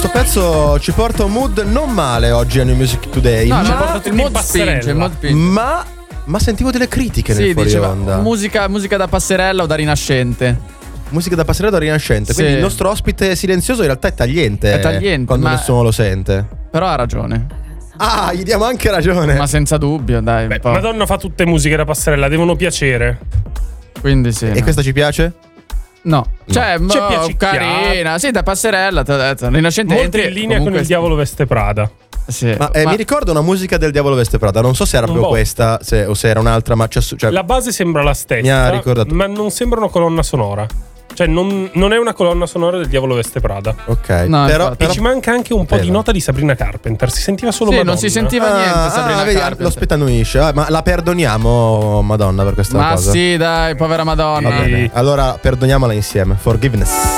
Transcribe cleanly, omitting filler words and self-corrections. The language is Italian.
pezzo ci porta un mood non male oggi a New Music Today. No, ci ha ma portato il in mod spinge, il mod spinge. Ma sentivo delle critiche Sì, nel fuori diceva onda. musica da passerella o da rinascente. Musica da passerella da rinascente. Quindi Sì. il nostro ospite silenzioso in realtà è tagliente. È tagliente, quando ma- nessuno lo sente. Però ha ragione. Ah, gli diamo anche ragione. Ma senza dubbio, dai. Beh, un po'. Madonna fa tutte musiche da passerella, devono piacere. Quindi sì. E questa ci piace? No. Cioè, C'è piacicchiata. carina. Sì, da passerella, ti ho detto. Rinascente Molto entri, in linea con comunque il Diavolo Veste Prada. Sì. Ma mi ricordo una musica del Diavolo Veste Prada. Non so se era Un proprio po'. questa o se era un'altra, ma cioè, La base sembra la stessa, Mi ha ricordato. ma non sembra una colonna sonora. Cioè non è una colonna sonora del Diavolo Veste Prada. ok. No, però, infatti. E ci manca anche un po' di Vero. nota di Sabrina Carpenter. Si sentiva solo Sì, Madonna. non si sentiva niente, Sabrina vedi, Carpenter. lo spettannuisce. Ma la perdoniamo, Madonna, per questa Ma cosa. sì, dai, povera Madonna. Va bene. Allora perdoniamola insieme. Forgiveness.